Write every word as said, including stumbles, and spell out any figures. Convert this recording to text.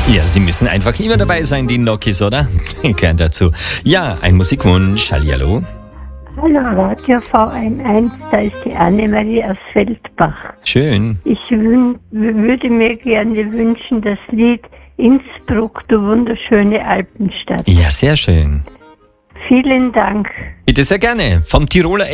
Ja, Sie müssen einfach immer dabei sein, die Nokis, oder? Die gehören dazu. Ja, ein Musikwunsch. Hallihallo. Hallo Radio V eins, da ist die Annemarie aus Feldbach. Schön. Ich wün- würde mir gerne wünschen, das Lied Innsbruck, du wunderschöne Alpenstadt. Ja, sehr schön. Vielen Dank. Bitte sehr gerne. Vom Tiroler